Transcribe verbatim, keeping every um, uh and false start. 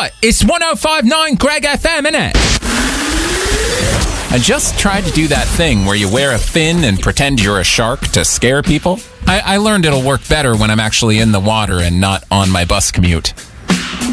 it's one oh five point nine Greg F M, innit? I just tried to do that thing where you wear a fin and pretend you're a shark to scare people. I, I learned it'll work better when I'm actually in the water and not on my bus commute.